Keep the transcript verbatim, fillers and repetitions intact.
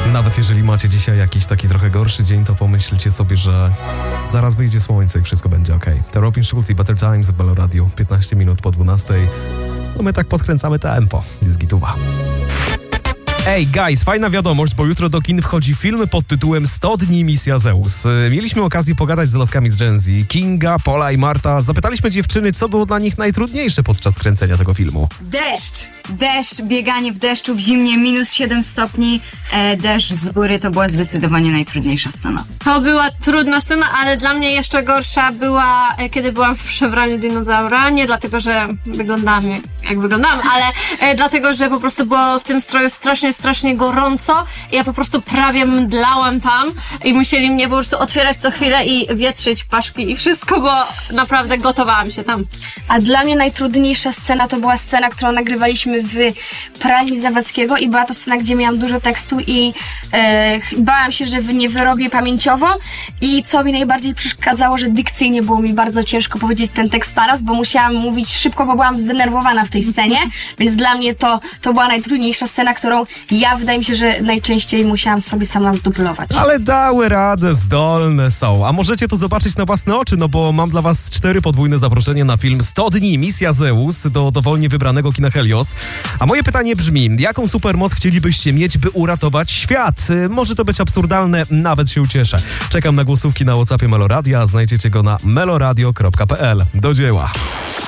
Nawet jeżeli macie dzisiaj jakiś taki trochę gorszy dzień, to pomyślcie sobie, że zaraz wyjdzie słońce i wszystko będzie okej. Okay. To Robin Schulz i Better Times w Melo Radio, piętnaście minut po dwunastej. No my tak podkręcamy tempo. Jest gituwa. Ej, guys, fajna wiadomość, bo jutro do kin wchodzi film pod tytułem sto dni Misja Zeus. Mieliśmy okazję pogadać z laskami z Gen Z, Kinga, Pola i Marta. Zapytaliśmy dziewczyny, co było dla nich najtrudniejsze podczas kręcenia tego filmu. Deszcz. Deszcz, bieganie w deszczu w zimnie, minus siedem stopni, e, deszcz z góry, to była zdecydowanie najtrudniejsza scena. To była trudna scena, ale dla mnie jeszcze gorsza była, e, kiedy byłam w przebraniu dinozaura. Nie dlatego, że wyglądałam jak, jak wyglądałam, ale e, dlatego, że po prostu było w tym stroju strasznie, strasznie gorąco. I ja po prostu prawie mdlałam tam i musieli mnie po prostu otwierać co chwilę i wietrzyć paszki i wszystko, bo naprawdę gotowałam się tam. A dla mnie najtrudniejsza scena to była scena, którą nagrywaliśmy w pralni Zawadzkiego i była to scena, gdzie miałam dużo tekstu i e, bałam się, że nie wyrobię pamięciowo i co mi najbardziej przeszkadzało, że dykcyjnie było mi bardzo ciężko powiedzieć ten tekst naraz, bo musiałam mówić szybko, bo byłam zdenerwowana w tej scenie, więc dla mnie to, to była najtrudniejsza scena, którą ja wydaje mi się, że najczęściej musiałam sobie sama zdublować. Ale dały radę, zdolne są. A możecie to zobaczyć na własne oczy, no bo mam dla was cztery podwójne zaproszenie na film sto dni Misja Zeus do dowolnie wybranego kina Helios. A moje pytanie brzmi, jaką supermoc chcielibyście mieć, by uratować świat? Może to być absurdalne, nawet się ucieszę. Czekam na głosówki na WhatsAppie Melo Radia, znajdziecie go na meloradio kropka p l. Do dzieła.